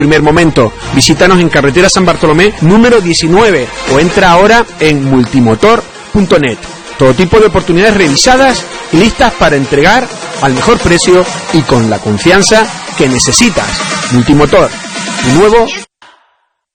primer momento. Visítanos en carretera San Bartolomé número 19 o entra ahora en multimotor.net. Todo tipo de oportunidades revisadas y listas para entregar al mejor precio y con la confianza que necesitas. Multimotor, tu nuevo